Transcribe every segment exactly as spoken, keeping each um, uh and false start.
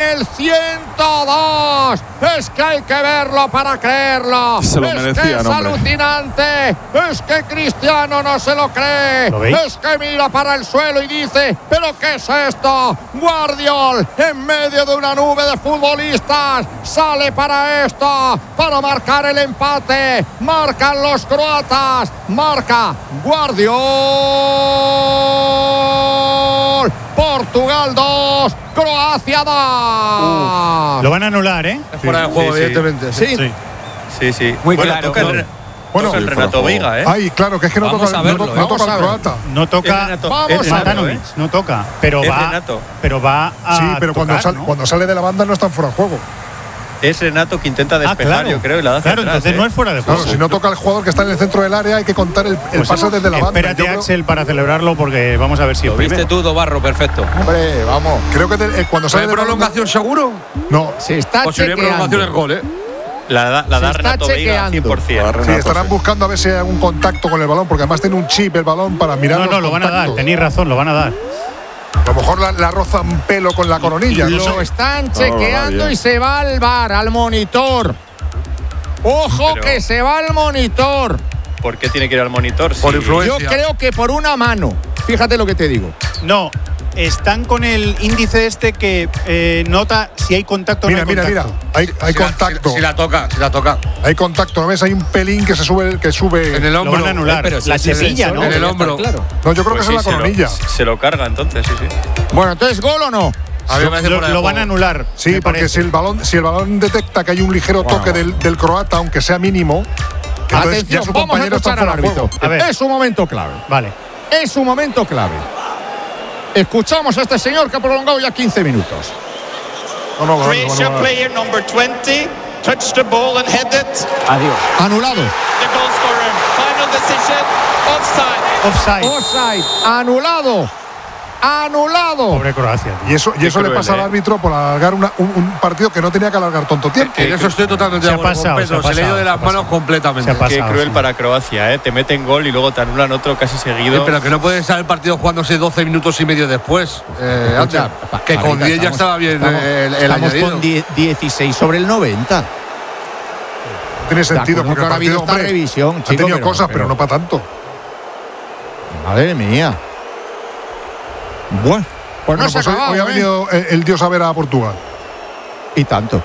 el ciento dos. Es que hay que verlo para creerlo. Se lo es merecía, que es no, hombre. alucinante. Es que Cristiano no se lo cree. ¿Lo veis? Es que mira para el suelo y dice, ¿pero qué es esto? Guardiol, en medio de una nube de futbolistas, sale para esto, para marcar el empate. Marcan los croatas. Marca Guardiol. Portugal dos, Croacia dos. Lo van a anular, ¿eh? Es fuera de juego, sí, sí. evidentemente. Sí. Sí. Sí, sí. Muy bueno, claro. Toca el, Bueno, bueno, toca el sí, Renato fuera de Veiga, ¿eh? Ay, claro, que es que no Vamos toca, a verlo, no, ¿eh? no toca Vamos el a ver. croata. No Es toca. Renato, Vamos es Es a Renato, Matanovic, ¿eh? no toca. Pero Es va. Renato. Pero va a. Sí, pero cuando, tocar, sale, ¿no? cuando sale de la banda no están fuera de juego. Es Renato que intenta Ah, despejar, claro. yo creo, y la da hacia Claro, atrás, entonces ¿eh? no es fuera de juego. Claro, si no toca el jugador que está en el centro del área, hay que contar el, el Pues pase desde la banda. Espérate, Yo creo- Axel, para celebrarlo, porque vamos a ver si Lo el viste primero. tú, Dobarro, perfecto. Hombre, vamos. Creo que de- eh, cuando sale ¿Hay de la banda- prolongación seguro? No, Se está O si no hay prolongación es chequeando. gol, ¿eh? La da, la Se da está Renato Veiga chequeando. cien por ciento. Va sí, Renato, estarán sí. buscando a ver si hay algún contacto con el balón, porque además tiene un chip el balón para mirar No, los no, lo van a dar. contactos. Tenéis razón, lo van a dar. A lo mejor la, la roza un pelo con la coronilla. No Lo sé. están No, va chequeando bien. y se va al bar, al monitor. Ojo Pero- que se va al monitor. ¿Por qué tiene que ir al monitor? Por Si- influencia. Yo creo que por una mano. Fíjate lo que te digo. No, están con el índice este que eh, nota si hay contacto o no Mira, hay mira, mira. contacto. Hay, hay Si la- contacto. Si, si la toca, si la toca. Hay contacto. ¿No ves? Hay un pelín que se sube. Que sube. En el Lo hombro. van a anular. Pero si la es el cepilla, sensor, ¿no? En el debería hombro. estar claro. No, yo creo Pues que sí, es en la se lo- coronilla. Se lo carga entonces, sí, sí. Bueno, entonces, ¿gol o no? A mí me parece Lo, fuera de lo van a juego. anular. Sí, me porque parece. si el balón, si el balón detecta que hay un ligero toque del, del croata, aunque sea mínimo, entonces ya Atención, su vamos a compañero está escuchar al fuera de árbitro. juego. A ver. Es un momento clave. Vale. Es un momento clave. Escuchamos a este señor que ha prolongado ya quince minutos. No, no, no, no, Croatia no, no. player number twenty touched the ball and headed. Adiós. Anulado. The goal scorer. Final decision. Offside. Offside. Offside. Anulado. Anulado. Pobre Croacia. Y eso, y Qué eso le cruel, pasa al ¿eh? árbitro por alargar una- un, un partido que no tenía que alargar tonto tiempo. En eso estoy totalmente Se de ha acuerdo pasado, con Pedro. se ha Se le ha ido de pasado, las se ha manos completamente. Se ha Qué pasado, cruel sí. para Croacia, ¿eh? Te meten gol y luego te anulan otro casi Sí, seguido. pero que no puede estar el partido jugándose doce minutos y medio después. Eh, Escucha, Ander, pa- que con Pablita, diez ya estamos- estaba bien estamos- eh, el, el estamos añadido. con die- dieciséis sobre el noventa. No tiene sentido acuerdo porque que el ahora ha habido partido, esta hombre, revisión, ha chico, tenido pero- cosas, pero, pero- no para tanto. Madre mía. Bueno, pues no Bueno, se ha pues hoy, acabado, hoy ha ¿eh? venido el, el dios a ver a Portugal. Y tanto.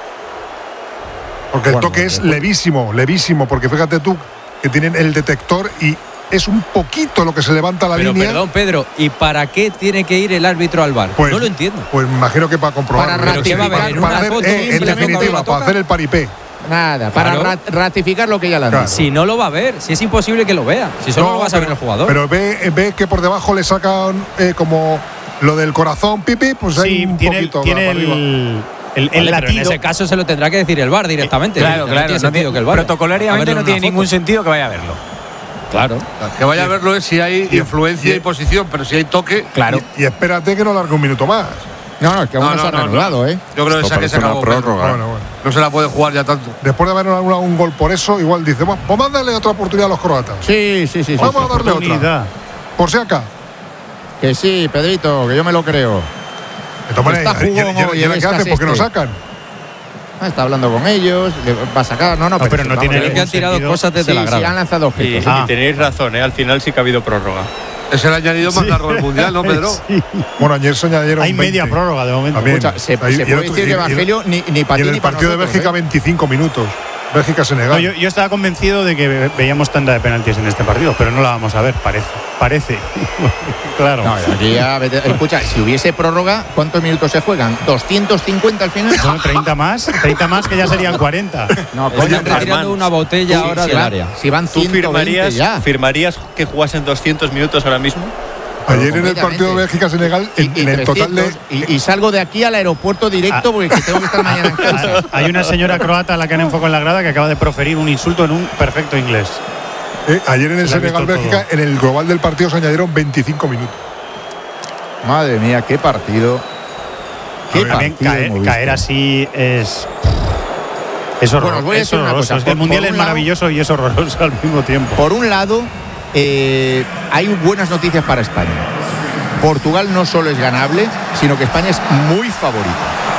Porque el Bueno, toque bueno, es bueno. levísimo, levísimo. Porque fíjate tú que tienen el detector y es un poquito lo que se levanta la Pero línea. perdón, Pedro, ¿y para qué tiene que ir el árbitro al bar? Pues- no lo entiendo. Pues me imagino que para comprobar. Para Pero ¿qué va a haber? ¿En una hacer, foto eh, en simplemente definitiva, cuando la para toca? hacer el paripé. Nada, para Claro. ra- ratificar lo que ya le han Claro. dicho. Si no lo va a ver, si es imposible que lo vea. Si solo lo va a saber pero, el jugador. Pero ve, ve que por debajo le sacan eh, como lo del corazón, pipi, pues hay Sí, un tiene, poquito tiene para arriba. el, el, el Vale, pero en latido. ese caso se lo tendrá que decir el bar directamente. Claro, No claro. tiene no sentido tiene- que el bar. protocolariamente a verlo no en tiene una ningún foto. sentido que vaya a verlo. Claro. Que vaya a verlo es si hay Y- influencia y- y, posición, pero si hay toque. Claro. Y, y espérate que no largue un minuto más. No, no, es que aún no, No, se no, han no, anulado, no. ¿eh? Yo creo que Esto esa que se parece una acabó. Pedro. prórroga. Bueno, bueno. No se la puede jugar ya tanto. Después de haber anulado un gol por eso, igual dice, "Bueno, pues mándale otra oportunidad a los croatas. Sí, sí, sí. sí, Vamos sí. a darle otra. Oportunidad. Por si acá. Que sí, Pedrito, que yo me lo creo. De todas maneras, Está ¿y- y- jugón y- y- hoy, y- el ¿qué hacen? Escas ¿Por qué no este. sacan? Ah, está hablando con ellos, le va a sacar. No, no, No, pero no vamos, tiene creo Creo que han ningún tirado sentido. cosas desde sí, la sí, grada. han lanzado Y, objetos. y Ah. tenéis razón, ¿eh? Al final sí que ha habido prórroga. Es el añadido más largo del mundial, ¿no, Pedro? Sí. Bueno, ayer se añadieron Hay media veinte. prórroga de momento. También. Escucha, se, Ahí- se y el puede otro- decir y- que y- Evangelio ni, ni para Y ti en ni el para partido de nosotros, Bélgica, ¿eh? veinticinco minutos. Bélgica-Senegal. No, yo, yo estaba convencido de que ve- veíamos tanda de penaltis en este partido, pero no la vamos a ver, parece. Parece. Claro. No, aquí ya, vete- escucha, si hubiese prórroga, ¿cuántos minutos se juegan? ¿doscientos cincuenta al final? Bueno, treinta más, treinta más que ya serían cuarenta. No, Están coño, retirando Armand, una botella Sí, ahora si del van- área. Si van ¿Tú ciento veinte firmarías, ya. firmarías que jugasen doscientos minutos ahora mismo? Ayer en el partido de completamente. Bélgica-Senegal, Y, en, y en el total de. trescientos, y, y salgo de aquí al aeropuerto directo Ah. porque que tengo que estar mañana en casa. Hay una señora croata a la que han enfocado en la grada que acaba de proferir un insulto en un perfecto inglés. eh, ayer en el Se la ha visto Senegal-Bélgica, en el global del partido se añadieron veinticinco minutos. Madre mía, qué partido. Qué También partido caer, hemos visto. caer así es. Es horroroso. Bueno, os voy a es decir una horroroso. cosa, Es que el por- mundial por es un lado- maravilloso y es horroroso al mismo tiempo. Por un lado, eh, hay buenas noticias para España. Portugal no solo es ganable, sino que España es muy favorita.